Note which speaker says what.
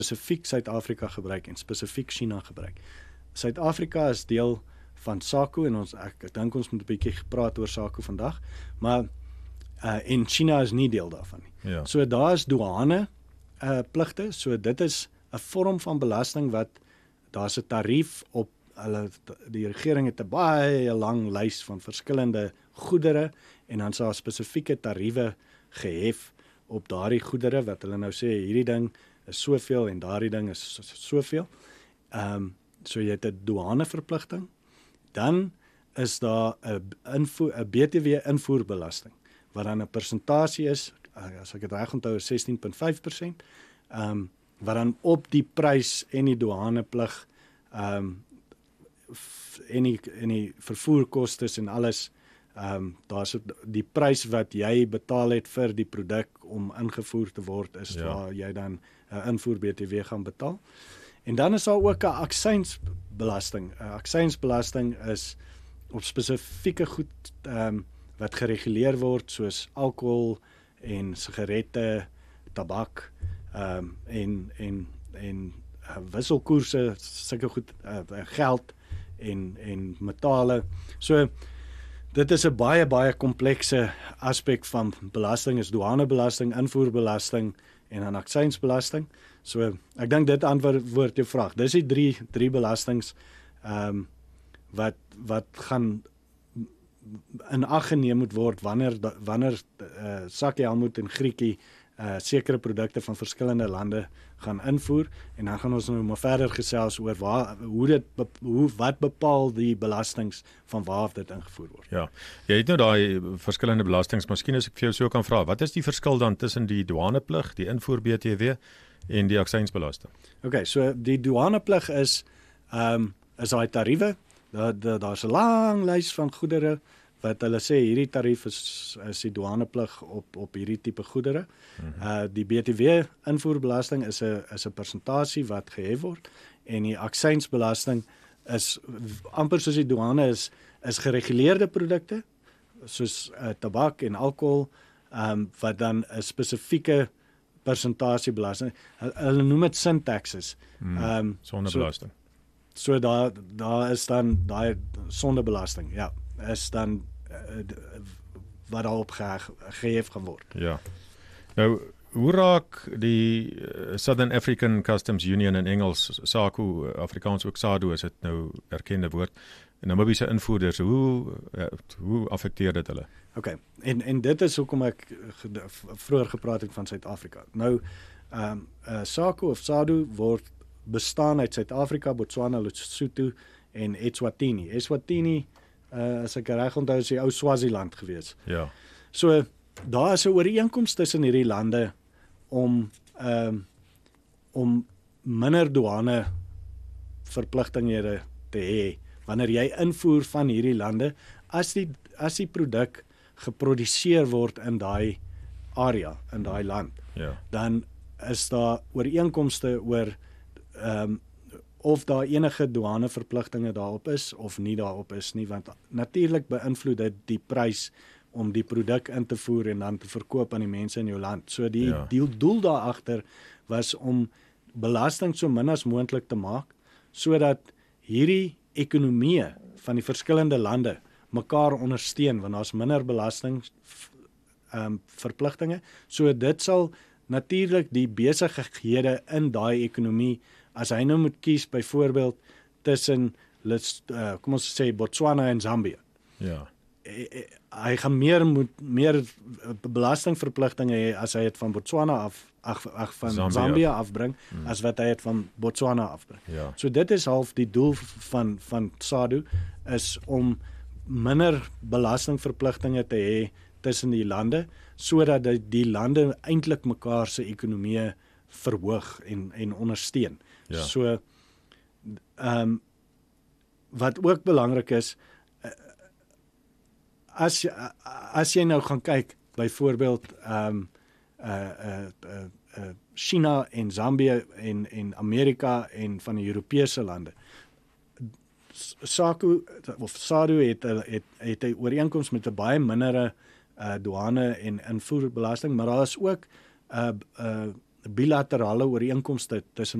Speaker 1: spesifiek Suid-Afrika gebruik en spesifiek China gebruik. Suid-Afrika is deel van SACU en ek dink ons moet 'n bietjie gepraat oor SACU vandag, maar en China is nie deel daarvan nie.
Speaker 2: Ja.
Speaker 1: So daar is douane pligte, so dit is 'n vorm van belasting wat daar's 'n tarief op hulle, die regering het 'n baie lang lys van verskillende goedere en dan sal spesifieke tariewe gehef op daardie goedere wat hulle nou sê hierdie ding is soveel en daardie ding is soveel. So jy het 'n douaneverpligting. Dan is daar 'n BTW invoerbelasting wat dan 'n persentasie is, as ek dit reg onthou, 16.5%, wat dan op die prys en die douaneplig en die vervoerkostes en alles, daar's die prys wat jy betaal het vir die produk om ingevoer te word, is waar jy dan invoer BTW gaan betaal. En dan is daar ook 'n aksiesbelasting. Aksiesbelasting is op spesifieke goed wat gereguleer word, soos alkohol en sigarette, tabak, en wisselkoerse, sulke goed, geld en metale. So dit is 'n baie komplekse aspek van belasting, is douanebelasting, invoerbelasting en dan aksiesbelasting. So ek dink dit antwoord jou vraag. Dis die drie belastings wat gaan in ag geneem moet word wanneer Sakkie, Helmut en Grietjie sekere produkte van verskillende lande gaan invoer, en dan gaan ons nou maar verder gesels oor wat bepaal die belastings van waar dit ingevoer word.
Speaker 2: Ja, jy het nou daai verskillende belastings, miskien as ek vir jou so kan vra, wat is die verskil dan tussen die douaneplig, die invoer BTW en die aksiesbelasting?
Speaker 1: Okay, so die douaneplig is daai tariewe, daar's 'n lang lys van goedere wat hulle sê hierdie tarief is die douaneplig op hierdie tipe goedere. Die BTW invoerbelasting is 'n persentasie wat gehef word, en die aksiesbelasting is amper soos die douane is gereguleerde produkte soos tabak en alkohol, wat dan 'n spesifieke persentasie belasting. Hulle noem dit sin taxes.
Speaker 2: Sondebelasting.
Speaker 1: So daar is dan daai sondebelasting, ja, is dan wat daarop gehef gaan word.
Speaker 2: Ja. Nou, hoe raak die Southern African Customs Union in Engels, SACU, Afrikaans ook SADU, is dit nou erkende woord, en Namibiese invoerders, hoe affekteer dit hulle?
Speaker 1: Okay, en dit is hoekom ek vroeër gepraat het van Suid-Afrika. Nou, SACU of SADU bestaan uit Suid-Afrika, Botswana, Lesotho en Eswatini. Eswatini, as ek reg onthou, is die ou Swaziland gewees.
Speaker 2: Ja.
Speaker 1: So daar is 'n ooreenkoms tussen hierdie lande om minder douane verpligtinghede te hê wanneer jy invoer van hierdie lande, as die produk geproduseer word in daai area, in daai land.
Speaker 2: Ja.
Speaker 1: Dan is daar ooreenkomste oor of daar enige douaneverpligtinge daarop is of nie daarop is nie, want natuurlik beïnvloed dit die prys om die produk in te voer en dan te verkoop aan die mense in jou land. So die doel daar agter was om belasting so min as moontlik te maak, sodat hierdie ekonomieë van die verskillende lande mekaar ondersteun, want daar's minder belasting verpligtinge. So dit sal natuurlik die besighede in daai ekonomie, as hy nou moet kies byvoorbeeld tussen kom ons sê Botswana en Zambia.
Speaker 2: Ja.
Speaker 1: Hy gaan meer belastingverpligtinge hê as hy het van Botswana van Zambia afbring, as wat hy het van Botswana afbring.
Speaker 2: Ja.
Speaker 1: So dit is half die doel van SADU, is om minder belastingverpligtinge te hê tussen die lande, sodat die lande eintlik mekaar se ekonomie verhoog en ondersteun.
Speaker 2: Ja.
Speaker 1: So wat ook belangrik is, as jy nou gaan kyk byvoorbeeld China en Zambia en Amerika en van die Europese lande. SACU of SADU het 'n ooreenkoms met 'n baie mindere douane en invoerbelasting, maar daar is ook bilaterale ooreenkomste tussen